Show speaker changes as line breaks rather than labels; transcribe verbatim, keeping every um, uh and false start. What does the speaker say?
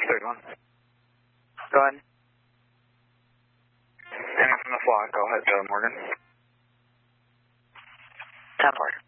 thirty-one. Go ahead. Anyone from the flock, go ahead, uh, Morgan. ten four.